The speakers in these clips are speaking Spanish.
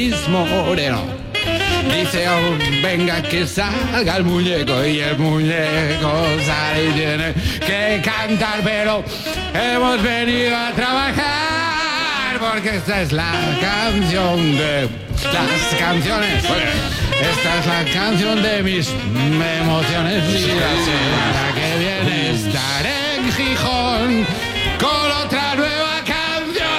Moreno. Dice, oh, venga que salga el muñeco, y el muñeco sale y tiene que cantar, pero hemos venido a trabajar porque esta es la canción de las canciones. Esta es la canción de mis emociones, y la semana que viene estaré en Gijón con otra nueva canción.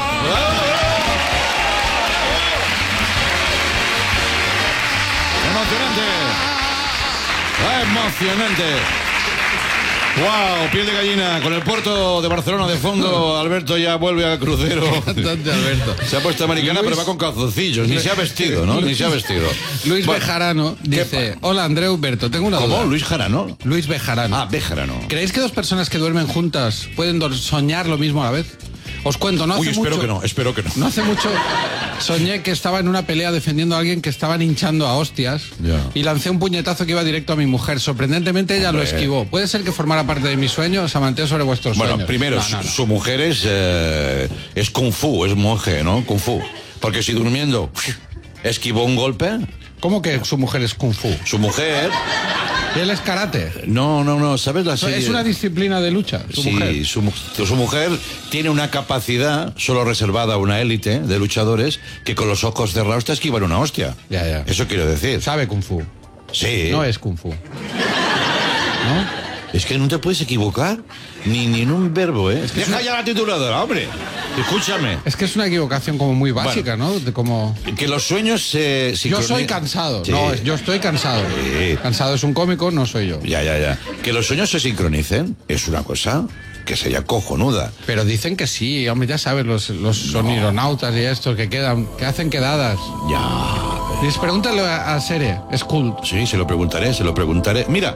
Emocionante. ¡Wow! Piel de gallina. Con el puerto de Barcelona de fondo, Alberto ya vuelve al crucero. Bastante, Alberto. Se ha puesto americana, pero va con calzoncillos. Ni se ha vestido, ¿no? Ni se ha vestido. Luis Bejarano dice: hola, André Humberto, tengo una duda. ¿Cómo? ¿Luis Jarano? Luis Bejarano. Ah, Bejarano. ¿Creéis que dos personas que duermen juntas pueden soñar lo mismo a la vez? Os cuento, no hace mucho... espero que no. No hace mucho soñé que estaba en una pelea defendiendo a alguien que estaban hinchando a hostias, y lancé un puñetazo que iba directo a mi mujer. Sorprendentemente ella lo esquivó. ¿Puede ser que formara parte de mi sueño? Os amanteo sobre vuestros sueños. Bueno, primero, No. su mujer es kung fu, es monje, ¿no? Kung fu. Porque si durmiendo esquivó un golpe... ¿Cómo que su mujer es kung fu? Su mujer... Él es karate. No, ¿sabes la serie? Es una disciplina de lucha, su mujer. Su mujer tiene una capacidad solo reservada a una élite de luchadores que con los ojos cerrados te esquivan una hostia. Ya. Eso quiero decir. Sabe kung fu. Sí. No es kung fu. ¿No? Es que no te puedes equivocar ni en un verbo, ¿eh? Es que deja ya la tituladora, hombre. Escúchame. Es que es una equivocación como muy básica, ¿no? De como... Que los sueños se Yo soy cansado. Sí. No, yo estoy cansado. Sí. Cansado es un cómico, no soy yo. Ya. Que los sueños se sincronicen es una cosa que sería cojonuda. Pero dicen que sí, hombre, ya sabes, los sonironautas y estos que quedan, que hacen quedadas. Ya. Dices, pregúntale a Sere, es cool. Sí, se lo preguntaré. Mira.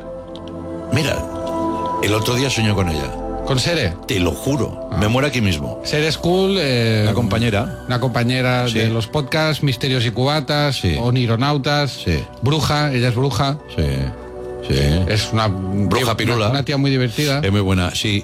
El otro día soñé con ella. ¿Con Sere? Te lo juro. Me muero aquí mismo. Sere es cool. La compañera. Una compañera Sí. de los podcasts, Misterios y Cubatas, Sí. Onironautas. Sí. Bruja, ella es bruja. Sí. Es una Bruja pirula. Una tía muy divertida. Es muy buena, sí.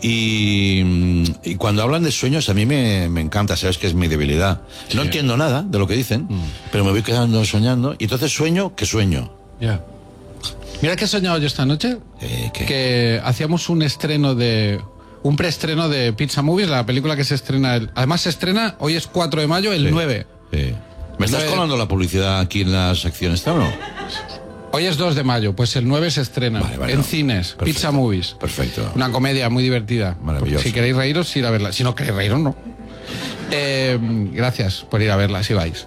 Y cuando hablan de sueños, a mí me encanta, sabes que es mi debilidad. No entiendo nada de lo que dicen, pero me voy quedando soñando. Y entonces sueño que sueño. Ya. Mira que he soñado yo esta noche. ¿Qué? Que hacíamos un preestreno de Pizza Movies, la película que se estrena. Además se estrena, hoy es 4 de mayo, el 9. Sí. ¿Me estás colando la publicidad aquí en la sección esta o no? Hoy es 2 de mayo, pues el 9 se estrena en cines, Perfecto. Pizza Movies. Perfecto. Una comedia muy divertida. Maravilloso. Si queréis reíros, ir a verla. Si no queréis reíros, no. Gracias por ir a verla, si vais.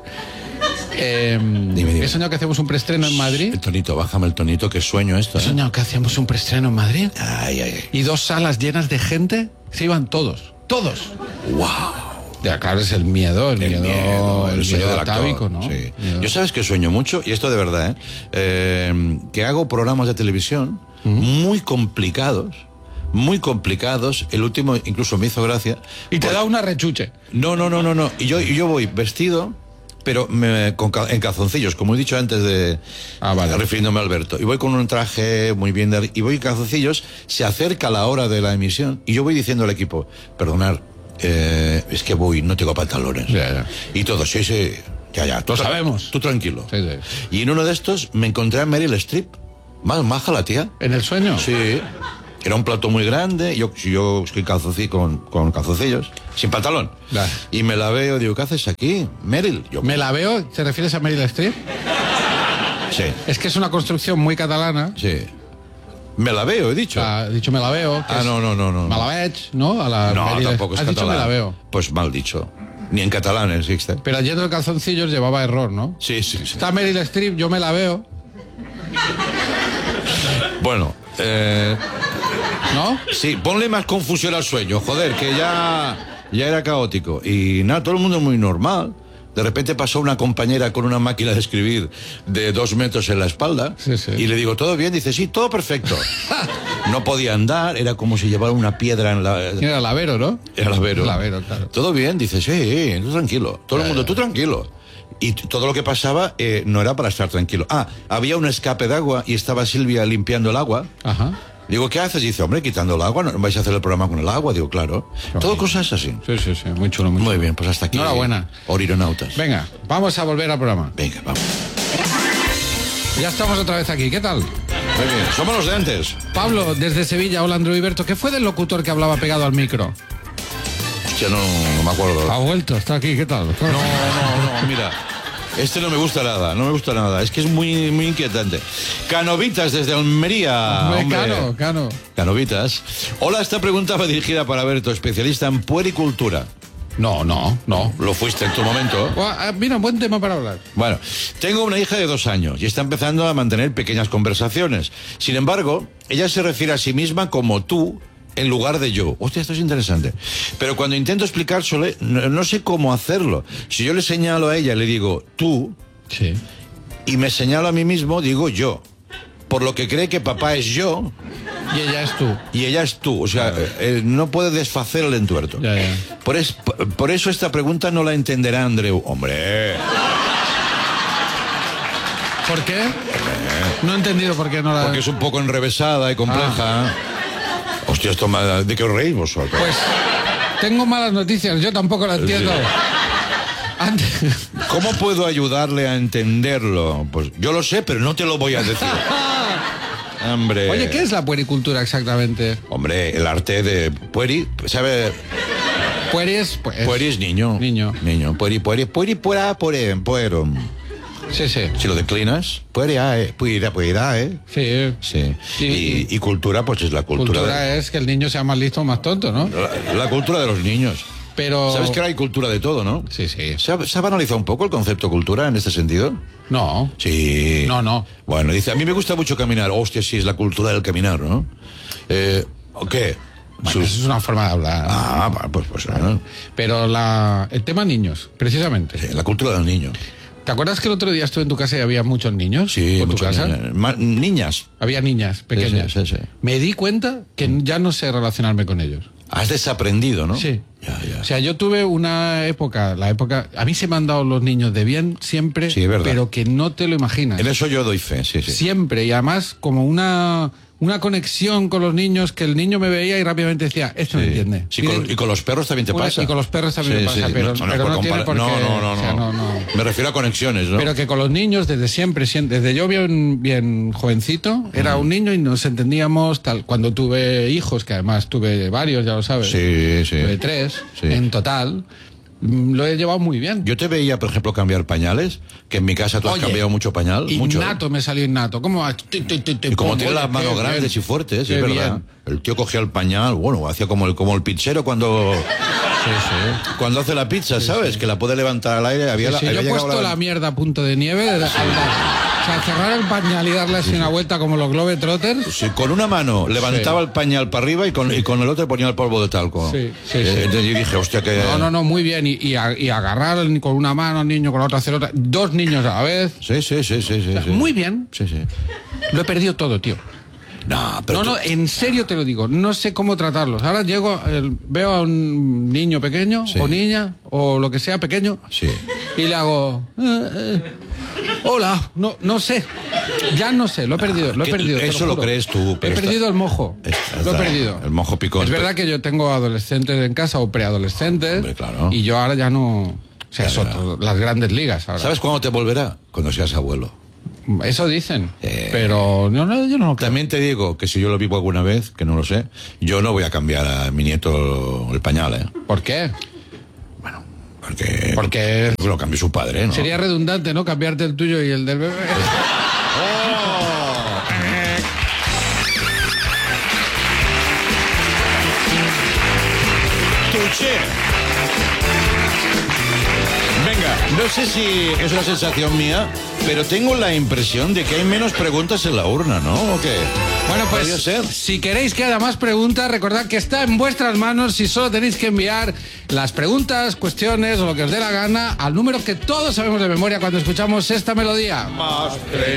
Dime. He soñado que hacemos un preestreno en Madrid. El tonito, bájame el tonito, que sueño esto. He soñado que hacíamos un preestreno en Madrid. Ay. Y 2 salas llenas de gente, se iban todos. ¡Todos! ¡Wow! Ya, claro, es el miedo, el sueño del atávico, actor, ¿no? Sí. Yo sabes que sueño mucho, y esto de verdad, que hago programas de televisión muy complicados. El último incluso me hizo gracia. Y te da una rechuche. No. Y yo voy vestido, pero en calzoncillos, como he dicho antes refiriéndome a Alberto. Y voy con un traje muy bien, y voy en calzoncillos, se acerca la hora de la emisión, y yo voy diciendo al equipo, perdonad, es que no tengo pantalones. Ya. Y todos, sí, ya. Lo sabemos. Tú tranquilo. Sí. Y en uno de estos me encontré a Meryl Streep. Más maja la tía. ¿En el sueño? Sí. Era un plato muy grande, yo estoy con calzoncillos, sin pantalón. Vale. Y me la veo, digo, ¿qué haces aquí, Meryl? ¿Me la veo? ¿Te refieres a Meryl Streep? Sí. Es que es una construcción muy catalana. Sí. Me la veo, he dicho. He dicho me la veo. No. Me la veig, ¿no? A la No, Meryl. tampoco es Has catalán. dicho me la veo. Pues mal dicho. Ni en catalán existe. Pero yendo de calzoncillos llevaba error, ¿no? Sí. Está Meryl Streep, yo me la veo. Bueno, ¿No? sí, ponle más confusión al sueño, joder, que ya era caótico. Y nada, todo el mundo muy normal. De repente pasó una compañera con una máquina de escribir de 2 metros en la espalda. Sí. Y le digo, ¿todo bien? Dice, sí, todo perfecto. No podía andar, era como si llevara una piedra en la... Era Lavero, ¿no? Era Lavero. Lavero, claro. Todo bien, dice, sí, tú tranquilo. Todo el mundo, tú tranquilo. Y todo lo que pasaba no era para estar tranquilo. Había un escape de agua y estaba Silvia limpiando el agua. Ajá. Digo, ¿qué haces? Y dice, hombre, quitando el agua, ¿no vais a hacer el programa con el agua? Digo, claro. Todo cosas así. Sí, muy chulo, muy chulo. Muy bien, pues hasta aquí. Enhorabuena. Orironautas. Venga, vamos a volver al programa. Venga, vamos. Ya estamos otra vez aquí, ¿qué tal? Muy bien, somos los de antes. Pablo, desde Sevilla, hola Andrew Iberto. ¿Qué fue del locutor que hablaba pegado al micro? Hostia, no me acuerdo. Ha vuelto, está aquí, ¿qué tal? No, mira. Este no me gusta nada, es que es muy, muy inquietante. Canovitas desde Almería. Hombre. Cano. Canovitas. Hola, esta pregunta va dirigida para Berto, especialista en puericultura. No. Lo fuiste en tu momento. Mira, buen tema para hablar. Bueno, tengo una hija de 2 años y está empezando a mantener pequeñas conversaciones. Sin embargo, ella se refiere a sí misma como tú en lugar de yo. Hostia, esto es interesante. Pero cuando intento explicárselo, no sé cómo hacerlo. Si yo le señalo a ella, le digo tú, sí, y me señalo a mí mismo, digo yo. Por lo que cree que papá es yo. Y ella es tú. Y ella es tú. O sea, no puede desfacer el entuerto. Ya. Por eso esta pregunta no la entenderá Andreu. Hombre. ¿Por qué? No he entendido por qué no la... Porque es un poco enrevesada y compleja. Hostia, ¿de qué os reís vosotros? Pues tengo malas noticias, yo tampoco la entiendo. Sí. ¿Cómo puedo ayudarle a entenderlo? Pues yo lo sé, pero no te lo voy a decir. Hombre. Oye, ¿qué es la puericultura exactamente? Hombre, el arte de pueri, ¿sabe? Pueri es... Pueri es niño. Pueri, puero. Sí. Si lo declinas, puera, Sí. Y cultura, pues es la cultura. Cultura es que el niño sea más listo o más tonto, ¿no? La cultura de los niños. Pero... ¿Sabes que ahora hay cultura de todo, no? Sí. ¿Se ha banalizado un poco el concepto cultura en este sentido? No. Sí. No. Bueno, dice, a mí me gusta mucho caminar. Hostia, sí, es la cultura del caminar, ¿no? ¿Qué? Bueno, eso es una forma de hablar. Pues. Pero el tema niños, precisamente. Sí, la cultura del niño. ¿Te acuerdas que el otro día estuve en tu casa y había muchos niños? Sí, ¿por tu muchas casa? Niñas. Había niñas pequeñas. Sí. Me di cuenta que ya no sé relacionarme con ellos. Has desaprendido, ¿no? Sí. Ya. O sea, yo tuve una época, a mí se me han dado los niños de bien siempre, sí, verdad, pero que no te lo imaginas. En eso yo doy fe, sí. Siempre, y además como una conexión con los niños, que el niño me veía y rápidamente decía, esto me entiende. Sí, y con los perros también te pasa. Y con los perros también me pasa, pero no tiene por qué. No. O sea, no. Me refiero a conexiones, ¿no? Pero que con los niños desde siempre, desde yo bien jovencito, era un niño y nos entendíamos cuando tuve hijos, que además tuve varios, ya lo sabes. Sí. Tuve 3 en total. Lo he llevado muy bien. Yo te veía, por ejemplo, cambiar pañales, que en mi casa tú has cambiado mucho pañal. Innato, me salió innato. ¿Cómo? Y como tiene las manos grandes y fuertes, es verdad. El tío cogía el pañal, bueno, hacía como el pizzero cuando hace la pizza, ¿sabes? Que la puede levantar al aire. Yo he puesto la mierda a punto de nieve. O sea, cerrar el pañal y darle así una vuelta como los Globetrotters. Sí, con una mano levantaba el pañal para arriba y con el otro ponía el polvo de talco. Sí. Entonces yo dije, hostia, que... No, muy bien. Y agarrar con una mano al niño, con la otra hacer otra. 2 niños a la vez. Sí. Muy bien. Sí. Lo he perdido todo, tío. No, en serio te lo digo. No sé cómo tratarlos. Ahora veo a un niño pequeño, o niña, o lo que sea pequeño, y le hago... hola, no sé. Ya no sé, lo he perdido. Eso lo crees tú. He perdido el mojo. Lo he perdido. El mojo picón. Es verdad que yo tengo adolescentes en casa o preadolescentes. Hombre, claro. Y yo ahora ya no... O sea, son las grandes ligas ahora. ¿Sabes cuándo te volverá? Cuando seas abuelo. Eso dicen, pero yo no lo creo. También te digo que si yo lo vivo alguna vez, que no lo sé, yo no voy a cambiar a mi nieto el pañal, ¿eh? ¿Por qué? Bueno, porque lo cambió su padre, ¿no? Sería redundante, ¿no? Cambiarte el tuyo y el del bebé. Venga, no sé si es una sensación mía, pero tengo la impresión de que hay menos preguntas en la urna, ¿no? ¿O qué? Bueno, pues si queréis que haya más preguntas, recordad que está en vuestras manos si solo tenéis que enviar las preguntas, cuestiones o lo que os dé la gana al número que todos sabemos de memoria cuando escuchamos esta melodía. Más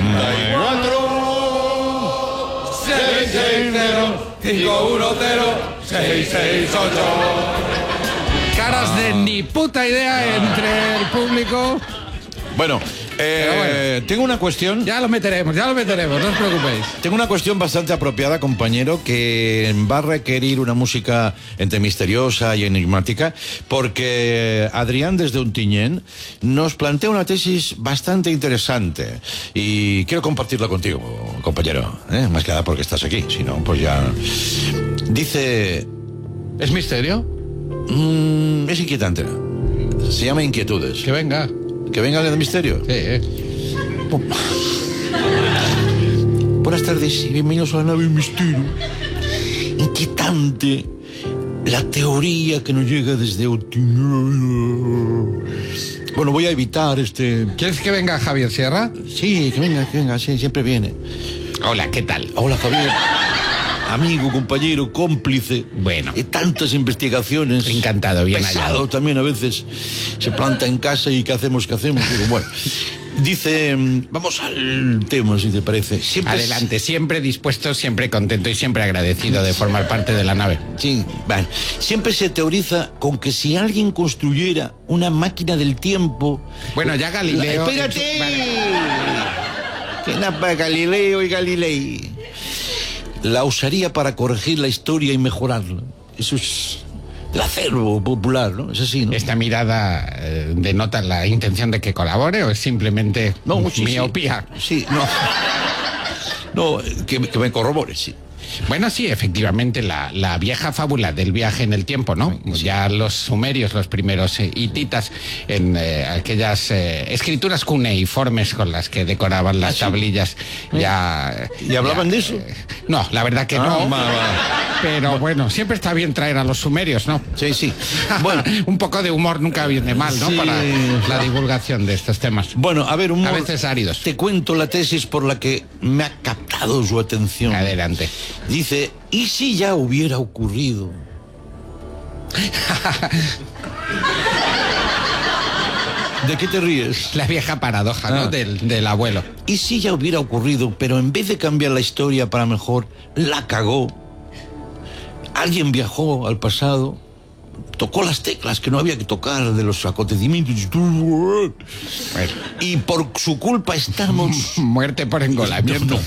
34 660 510 668. Caras de ni puta idea entre el público. Bueno, tengo una cuestión. Ya lo meteremos, no os preocupéis. Tengo una cuestión bastante apropiada, compañero, que va a requerir una música entre misteriosa y enigmática, porque Adrián desde Ontinyent nos plantea una tesis bastante interesante y quiero compartirla contigo, compañero, más que nada porque estás aquí, si no, pues ya... Dice... ¿Es misterio? Es inquietante. Se llama Inquietudes. Que venga. ¿Que venga el misterio? Sí, Buenas tardes y bienvenidos a la nave Misterio. Inquietante la teoría que nos llega desde Ontinyent. Bueno, voy a evitar ¿Quieres que venga Javier Sierra? Sí, que venga, sí, siempre viene. Hola, ¿qué tal? Hola, Javier. Amigo, compañero, cómplice. Bueno. De tantas investigaciones. Encantado, bien Pesado hallado. también a veces. Se planta en casa y ¿qué hacemos? Pero bueno. Dice, vamos al tema, si te parece. Adelante, siempre dispuesto, siempre contento y siempre agradecido de formar parte de la nave. Sí, bueno. Siempre se teoriza con que si alguien construyera una máquina del tiempo... Bueno, ya Galileo... ¡Espérate! ¿Qué nada, Galileo y Galilei? La usaría para corregir la historia y mejorarla. Eso es el acervo popular, ¿no? Es así, ¿no? ¿Esta mirada denota la intención de que colabore o es simplemente miopía? Sí, no. No, que me corrobore, sí. Bueno, sí, efectivamente, la vieja fábula del viaje en el tiempo, ¿no? Sí. Ya los sumerios, los primeros hititas, en aquellas escrituras cuneiformes con las que decoraban las tablillas, ya... ¿Y hablaban de eso? No, la verdad que no. Pero bueno, siempre está bien traer a los sumerios, ¿no? Sí, sí. Bueno, un poco de humor nunca viene mal, ¿no? Sí. Para la divulgación de estos temas. Bueno, a ver, humor. A veces áridos. Te cuento la tesis por la que me ha captado su atención. Adelante. Dice, ¿y si ya hubiera ocurrido? ¿De qué te ríes? La vieja paradoja, ¿no? Del abuelo. ¿Y si ya hubiera ocurrido, pero en vez de cambiar la historia para mejor, la cagó? Alguien viajó al pasado, tocó las teclas que no había que tocar de los acontecimientos. Y por su culpa estamos... Muerte por engolamiento.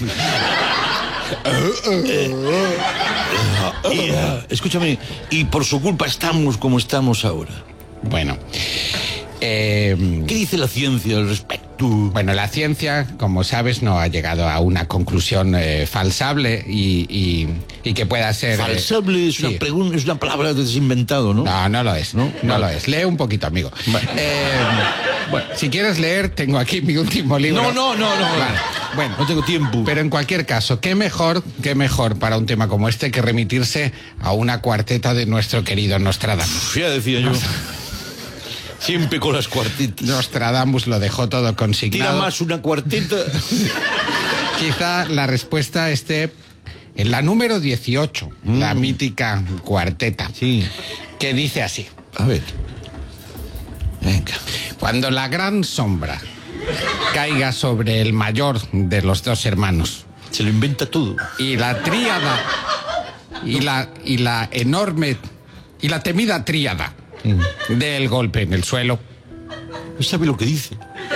Escúchame, y por su culpa estamos como estamos ahora. Bueno, ¿qué dice la ciencia al respecto? Bueno, la ciencia, como sabes, no ha llegado a una conclusión falsable y que pueda ser... Falsable es, sí. Es una palabra que te has inventado, ¿no? No, no lo es. No lo es. Lee un poquito, amigo. Bueno, si quieres leer, tengo aquí mi último libro. No. Vale. Bueno, no tengo tiempo. Pero en cualquier caso, qué mejor para un tema como este que remitirse a una cuarteta de nuestro querido Nostradamus. Ya decía yo. Siempre con las cuartetas. Nostradamus lo dejó todo consignado. Tira más una cuarteta. Quizá la respuesta esté en la número 18, la mítica cuarteta. Sí. Que dice así. A ver. Venga. Cuando la gran sombra caiga sobre el mayor de los dos hermanos. Se lo inventa todo. Y la tríada y la enorme y la temida tríada del golpe en el suelo. ¿No sabe lo que dice?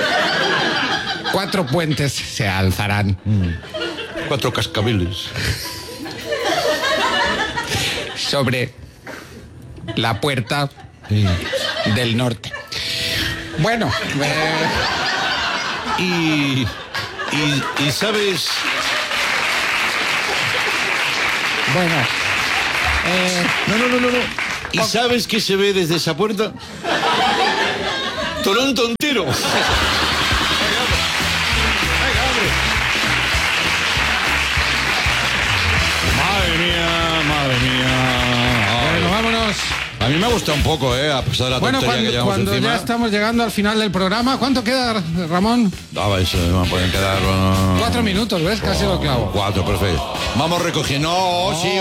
4 puentes se alzarán. 4 cascabeles. Sobre la puerta del norte. Bueno, y sabes... Bueno. No. ¿Y sabes qué se ve desde esa puerta? Toronto entero. Venga, hombre. Madre mía. Bueno, vámonos. A mí me gusta un poco, a pesar de la tontería que llevamos cuando encima. Ya estamos llegando al final del programa, ¿cuánto queda, Ramón? Eso me pueden quedar... 4 minutos, ¿ves? Casi lo clavo. 4, perfecto. Vamos recogiendo. ¿Qué?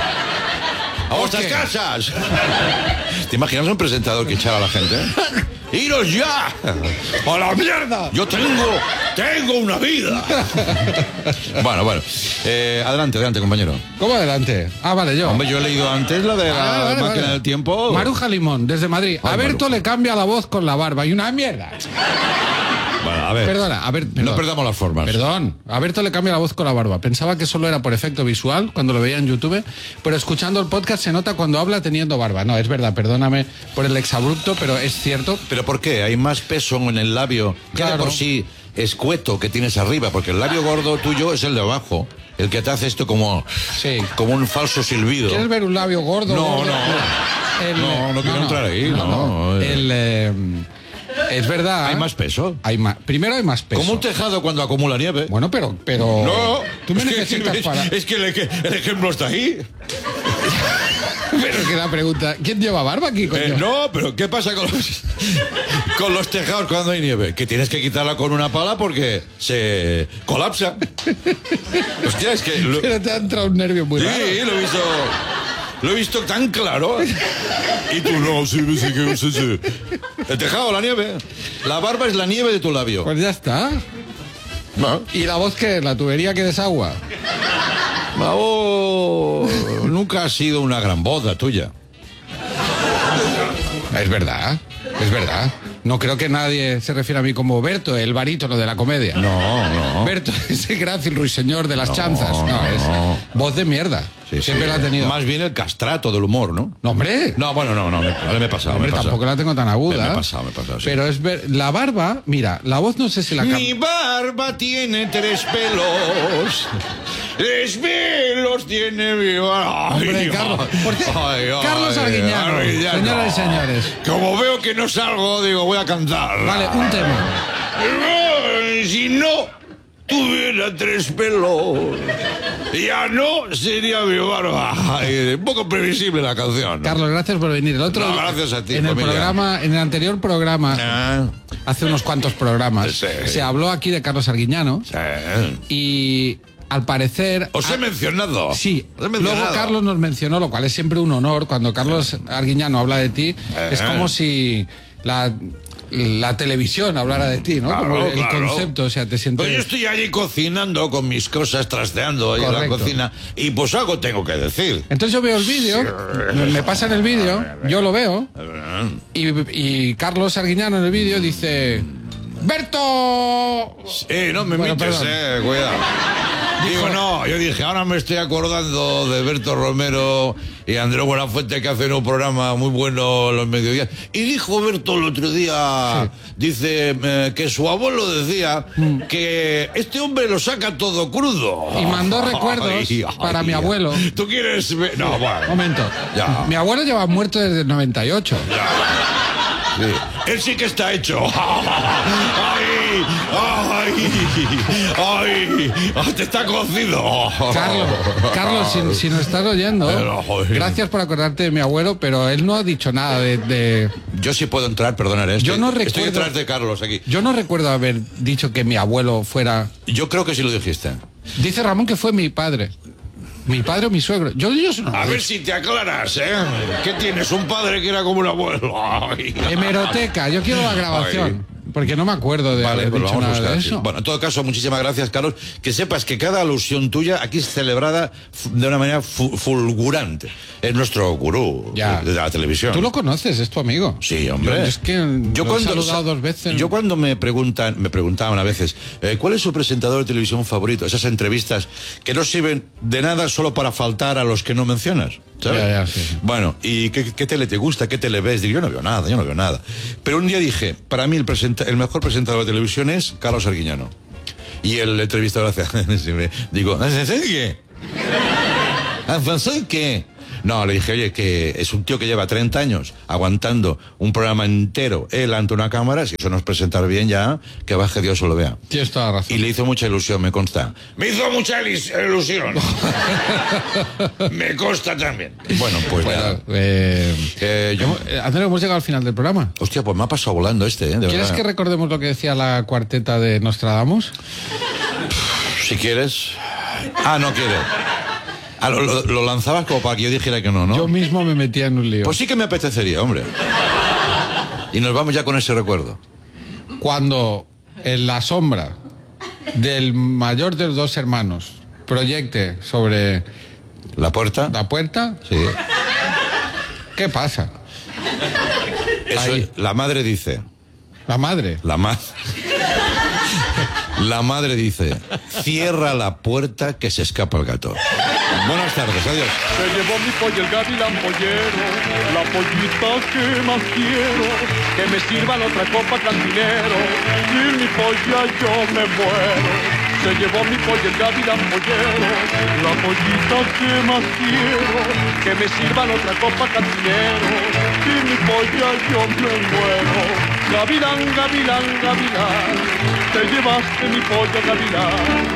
¡A vuestras casas! ¿Te imaginas un presentador que echara a la gente? ¡Iros ya! ¡A la mierda! Yo tengo una vida. Bueno. Adelante, compañero. ¿Cómo adelante? Ah, vale, yo. Hombre, yo he leído antes la de la Vale, máquina del tiempo. Maruja Limón, desde Madrid. Ay, A Berto Maruja. le cambia la voz con la barba y una mierda. Bueno, a ver. Perdona, a ver. No perdamos las formas. Perdón, a Berto le cambia la voz con la barba. Pensaba que solo era por efecto visual cuando lo veía en YouTube, pero escuchando el podcast se nota cuando habla teniendo barba. No, es verdad, perdóname por el exabrupto, pero es cierto. ¿Pero por qué? Hay más peso en el labio. Ya de Claro. por sí escueto que tienes arriba, porque el labio gordo tuyo es el de abajo, el que te hace esto como un falso silbido. ¿Quieres ver un labio gordo? No, gordo? no quiero entrar ahí, no. Es verdad. Hay más peso. Primero hay más peso. Como un tejado cuando acumula nieve. Bueno, pero No, tú me es que- necesitas para. Es que el ejemplo está ahí. Pero es que la pregunta, ¿quién lleva barba aquí, coño? No, pero ¿qué pasa con los tejados cuando hay nieve? Que tienes que quitarla con una pala porque se colapsa. Hostia, es que... Pero te ha entrado un nervio muy raro. Sí, lo he visto tan claro. Y tú no, sí. El tejado, la nieve. La barba es la nieve de tu labio. Pues ya está. No. ¿Y la voz qué? ¿La tubería que desagua? Nunca ha sido una gran voz la tuya. Es verdad. No creo que nadie se refiera a mí como Berto, el barítono de la comedia. No. Berto es el Grácil ruiseñor de las chanzas. No, es voz de mierda. Sí, Siempre la ha tenido. Más bien el castrato del humor, ¿no? No, hombre. No, bueno, no, me he pasado. Hombre, tampoco la tengo tan aguda. Me he pasado, sí. Pero la barba, mira, la voz no sé si la Mi barba tiene 3 pelos. 3 pelos tiene mi barba. Hombre, Carlos. Carlos Arguiñano, señoras y señores. Como veo que no salgo, digo, voy a cantar. Vale, un tema. Si no tuviera 3 pelos, ya no sería mi barba. Ay, un poco previsible la canción, ¿no? Carlos, gracias por venir. El otro, No, gracias a ti, en el anterior programa, hace unos cuantos programas, Sí. se habló aquí de Carlos Arguiñano Sí. y al parecer... Os he mencionado. Sí, Os he mencionado. luego Carlos nos mencionó, lo cual es siempre un honor. Cuando Carlos Arguiñano habla de ti, es como si la televisión hablara de ti, ¿no? Claro, como el claro. concepto, o sea, te sientes... Pues yo estoy allí cocinando con mis cosas, trasteando ahí en la Correcto. cocina, y pues algo tengo que decir. Entonces yo veo el vídeo, me pasan el vídeo, yo lo veo, y Carlos Arguiñano en el vídeo dice... ¡Berto! No me Bueno, mites, perdón. cuidado. Digo, no, yo dije, ahora me estoy acordando de Berto Romero y Andrés Buenafuente, que hacen un programa muy bueno los mediodías. Y dijo Berto el otro día, dice, que su abuelo decía que este hombre lo saca todo crudo. Y mandó recuerdos para mi abuelo. ¿Tú quieres ver? No, bueno. Momento. Ya. Mi abuelo lleva muerto desde el 98. Sí. Él sí que está hecho. ¡Ay! ¡Te está cocido! Carlos, si nos estás oyendo, Pero, joder. gracias por acordarte de mi abuelo, pero él no ha dicho nada de... Yo sí puedo entrar, perdonaré. Yo no Estoy recuerdo- detrás de Carlos aquí. Yo no recuerdo haber dicho que mi abuelo fuera... Yo creo que sí lo dijiste. Dice Ramón que fue mi padre. Mi padre o mi suegro. Yo eso no lo A he ver dicho. si te aclaras, ¿eh? ¿Qué tienes? Un padre que era como un abuelo. Ay. Hemeroteca, yo quiero la grabación. Porque no me acuerdo de haber pues lo dicho vamos a nada de buscar. eso. Bueno, en todo caso, muchísimas gracias, Carlos. Que sepas que cada alusión tuya aquí es celebrada de una manera fulgurante. Es nuestro gurú Ya. de la televisión. Tú lo conoces, es tu amigo. Sí, hombre. Es que lo he saludado 2 veces. Yo cuando me preguntaban a veces, ¿cuál es su presentador de televisión favorito? Esas entrevistas que no sirven de nada solo para faltar a los que no mencionas. ¿Sabes? Ya, sí. Bueno, ¿y qué tele te gusta? ¿Qué tele ves? Digo, yo no veo nada. Pero un día dije, para mí el mejor presentador de televisión es Carlos Arguiñano. Y el entrevistador hace, digo, ¿qué? ¿Qué? No, le dije, oye, que es un tío que lleva 30 años aguantando un programa entero, él ante una cámara, si eso no es presentar bien ya, que baje Dios o lo vea. Tienes toda la razón. Y le hizo mucha ilusión, me consta. Me hizo mucha ilusión. Me consta también. Bueno, pues nada. Andrés, hemos llegado al final del programa. Hostia, pues me ha pasado volando de ¿Quieres verdad. que recordemos lo que decía la cuarteta de Nostradamus? Si quieres. No quiere. Lo lanzabas como para que yo dijera que no, ¿no? Yo mismo me metía en un lío. Pues sí que me apetecería, hombre. Y nos vamos ya con ese recuerdo. Cuando en la sombra del mayor de los dos hermanos proyecte sobre ¿La puerta? Sí. ¿Qué pasa? Eso es, la madre dice. La madre. La madre dice, cierra la puerta que se escapa el gato. Buenas tardes, adiós. Se llevó mi pollo el gavilán pollero, la pollita que más quiero, que me sirvan otra copa cantinero, sin mi polla yo me muero. Se llevó mi pollo el gavilán pollero, la pollita que más quiero, que me sirvan otra copa cantinero, sin mi polla yo me muero. Gavilán, gavilán, gavilán, te llevaste mi pollo gavilán.